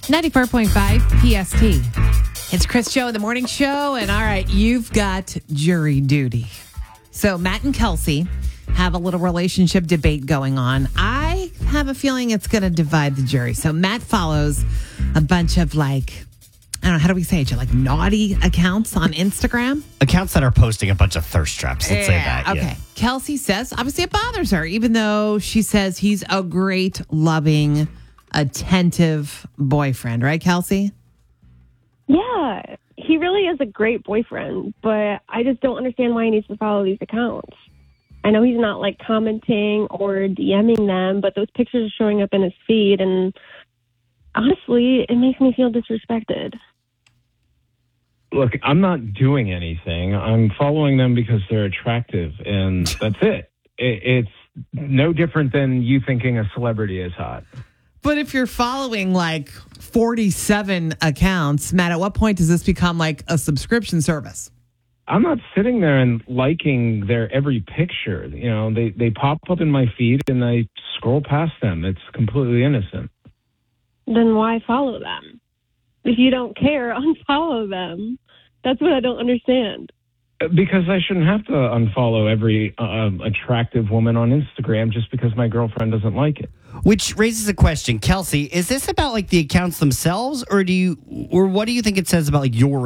94.5 PST. It's Chris Joe in the morning show. And all right, you've got jury duty. So Matt and Kelsey have a little relationship debate going on. I have a feeling it's going to divide the jury. So Matt follows a bunch of I don't know, how do we say it? Like naughty accounts on Instagram? Accounts that are posting a bunch of thirst traps. Let's say that. Okay. Yeah. Kelsey says, obviously it bothers her, even though she says he's a great, loving, attentive boyfriend. Right, Kelsey? Yeah, he really is a great boyfriend, but I just don't understand why he needs to follow these accounts. I know he's not commenting or DMing them, but those pictures are showing up in his feed, and honestly, it makes me feel disrespected. Look, I'm not doing anything. I'm following them because they're attractive, and that's it. It's no different than you thinking a celebrity is hot. But if you're following 47 accounts, Matt, at what point does this become a subscription service? I'm not sitting there and liking their every picture. You know, they pop up in my feed, and I scroll past them. It's completely innocent. Then why follow them? If you don't care, unfollow them. That's what I don't understand. Because I shouldn't have to unfollow every attractive woman on Instagram just because my girlfriend doesn't like it. Which raises a question, Kelsey. Is this about the accounts themselves, or what do you think it says about your